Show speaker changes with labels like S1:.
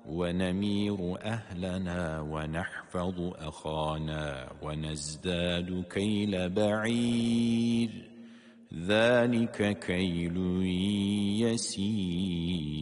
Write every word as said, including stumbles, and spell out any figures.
S1: ونمير أهلنا ونحفظ أخانا ونزداد كيل بعير ذلك كيل يسير.